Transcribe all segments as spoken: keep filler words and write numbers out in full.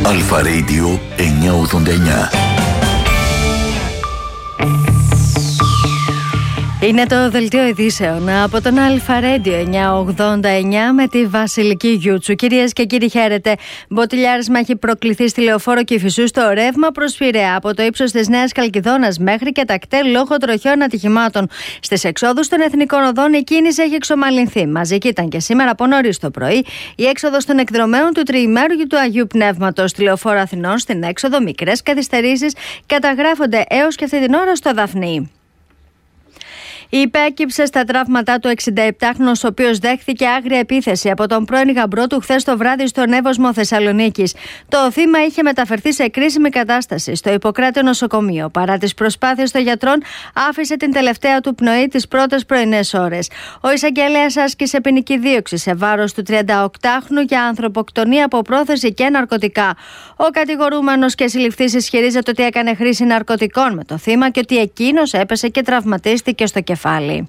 Αλφα Radio εννιακόσια ογδόντα εννιά. Είναι το δελτίο ειδήσεων από τον Αλφα Radio εννιακόσια ογδόντα εννιά με τη Βασιλική Γιούτσου. Κυρίες και κύριοι, χαίρετε. Μποτιλιάρισμα έχει προκληθεί στη Λεωφόρο Κηφισού στο ρεύμα προς Πειραιά από το ύψος της Νέας Καλκιδόνας μέχρι και τα κτέλ λόγω τροχιών ατυχημάτων. Στις εξόδους των εθνικών οδών η κίνηση έχει εξομαλυνθεί. Μαζική ήταν και σήμερα από νωρίς το πρωί η έξοδος των εκδρομέων του Τριημέρου του Αγίου Πνεύματος. Στη Λεωφόρο Αθηνών στην έξοδο μικρές καθυστερήσεις καταγράφονται έως και αυτή την ώρα στο Δαφνί. Υπέκυψε στα τραύματά του εξηνταεπτάχρονος, ο οποίος δέχθηκε άγρια επίθεση από τον πρώην γαμπρό του χθες το βράδυ στον Εύωσμο Θεσσαλονίκης. Το θύμα είχε μεταφερθεί σε κρίσιμη κατάσταση στο Ιπποκράτιο νοσοκομείο. Παρά τις προσπάθειες των γιατρών, άφησε την τελευταία του πνοή τις πρώτες πρωινές ώρες. Ο εισαγγελέας άσκησε ποινική δίωξη σε βάρος του τριανταοκτάχρονου για ανθρωποκτονία από πρόθεση και ναρκωτικά. Ο κατηγορούμενος και συλληφθής ισχυρίζεται ότι έκανε χρήση ναρκωτικών με το θύμα και ότι εκείνος έπεσε και τραυματίστηκε στο κεφάλι.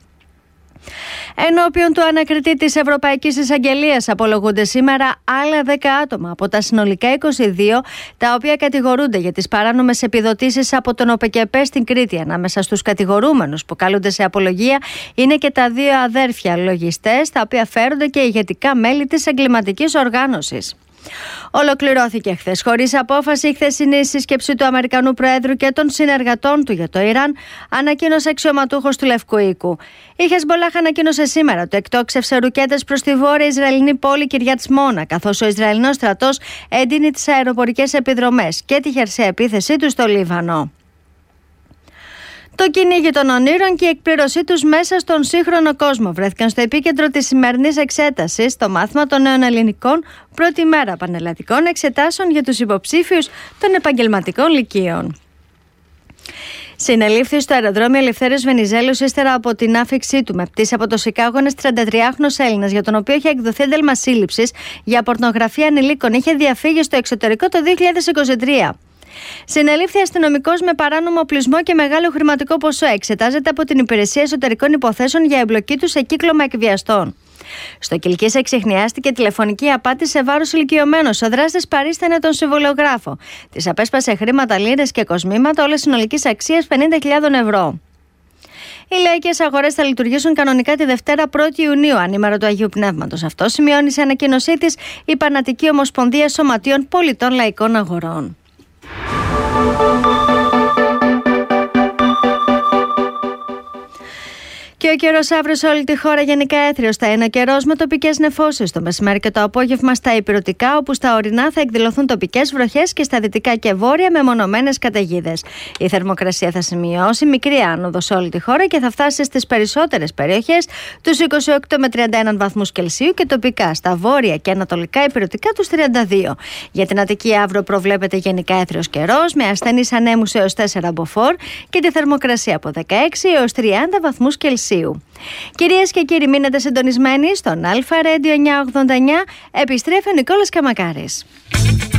Ενώπιον του ανακριτή της Ευρωπαϊκής Εισαγγελίας απολογούνται σήμερα άλλα δέκα άτομα από τα συνολικά είκοσι δύο, τα οποία κατηγορούνται για τις παράνομες επιδοτήσεις από τον ΟΠΕΚΕΠΕ στην Κρήτη. Ανάμεσα στους κατηγορούμενους που καλούνται σε απολογία είναι και τα δύο αδέρφια λογιστές, τα οποία φέρονται και ηγετικά μέλη της εγκληματικής οργάνωσης. Ολοκληρώθηκε χθες χωρίς απόφαση η χθεσινή σύσκεψη του Αμερικανού Προέδρου και των συνεργατών του για το Ιράν, ανακοίνωσε αξιωματούχος του Λευκού Οίκου. Η Χεσμπολάχ ανακοίνωσε σήμερα ότι εκτόξευσε ρουκέτες προς τη βόρεια Ισραηλινή πόλη Κυριάτ Σμόνα, καθώς ο Ισραηλινός στρατός εντείνει τις αεροπορικές επιδρομές και τη χερσαία επίθεσή του στο Λίβανο. Το κυνήγι των ονείρων και η εκπλήρωσή τους μέσα στον σύγχρονο κόσμο βρέθηκαν στο επίκεντρο της σημερινής εξέτασης στο μάθημα των νέων ελληνικών, πρώτη μέρα πανελλαδικών εξετάσεων για τους υποψήφιους των επαγγελματικών λυκείων. Συνελήφθη στο αεροδρόμιο Ελευθέριος Βενιζέλος ύστερα από την άφηξή του με πτήση από το Σικάγο ένας τριαντατριάχρονος Έλληνας, για τον οποίο είχε εκδοθεί ένταλμα σύλληψης για πορνογραφία ανηλίκων. Είχε διαφύγει στο εξωτερικό το δύο χιλιάδες είκοσι τρία. Συνελήφθη αστυνομικός με παράνομο οπλισμό και μεγάλο χρηματικό ποσό. Εξετάζεται από την Υπηρεσία Εσωτερικών Υποθέσεων για εμπλοκή του σε κύκλωμα εκβιαστών. Στο Κιλκής εξιχνιάστηκε τηλεφωνική απάτη σε βάρος ηλικιωμένος. Ο δράστης παρίστανε τον συμβολιογράφο. Της απέσπασε χρήματα, λίρες και κοσμήματα, όλες συνολικής αξίας πενήντα χιλιάδες ευρώ. Οι λαϊκές αγορές θα λειτουργήσουν κανονικά τη Δευτέρα πρώτη Ιουνίου, ανήμερο του Αγίου Πνεύματος. Αυτό σημειώνει σε ανακοίνωσή της η Πανατική Ομοσπονδία Σωματείων Πολιτών Λαϊκών Αγορών. Και ο καιρός αύριο σε όλη τη χώρα γενικά έθριος θα είναι, καιρός με τοπικές νεφώσεις το μεσημέρι και το απόγευμα στα ηπειρωτικά, όπου στα ορεινά θα εκδηλωθούν τοπικές βροχές και στα δυτικά και βόρεια μεμονωμένες καταιγίδες. Η θερμοκρασία θα σημειώσει μικρή άνοδο σε όλη τη χώρα και θα φτάσει στις περισσότερες περιοχές τους είκοσι οκτώ με τριάντα ένα βαθμούς Κελσίου και τοπικά στα βόρεια και ανατολικά ηπειρωτικά τους τριάντα δύο. Για την Αττική αύριο προβλέπεται γενικά έθριος καιρός με ασθενείς ανέμους έως τέσσερα μποφόρ και τη θερμοκρασία από δεκαέξι έως τριάντα βαθμούς Κελσίου. Κυρίες και κύριοι, μείνετε συντονισμένοι στον Αλφα Radio εννιακόσια ογδόντα εννιά. Επιστρέφει ο Νικόλας Καμακάρης.